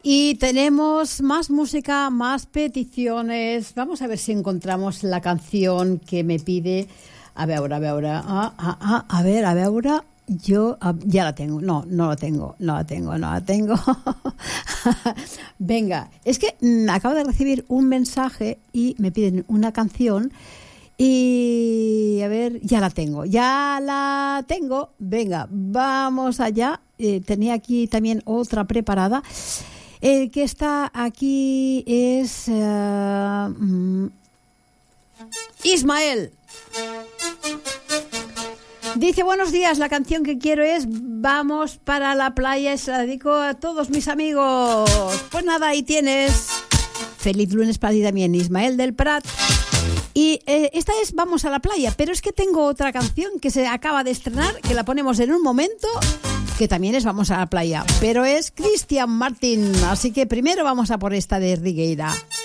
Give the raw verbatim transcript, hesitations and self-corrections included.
Y tenemos más música, más peticiones. Vamos a ver si encontramos la canción que me pide. A ver, ahora, a ver, ahora. Ah, ah, ah, a ver, a ver, ahora. Yo ah, ya la tengo. No, no la tengo. No la tengo, no la tengo. Venga, es que mm, acabo de recibir un mensaje y me piden una canción. Y a ver, ya la tengo. Ya la tengo. Venga, vamos allá. Eh, tenía aquí también otra preparada. El que está aquí es uh, mm, Ismael. Dice, buenos días, la canción que quiero es Vamos para la playa, se la dedico a todos mis amigos. Pues nada, ahí tienes. Feliz lunes para ti también, Ismael del Prat. Y eh, esta es Vamos a la playa, pero es que tengo otra canción que se acaba de estrenar, que la ponemos en un momento, que también es Vamos a la playa, pero es Cristian Martin, así que primero vamos a por esta de Rigueira.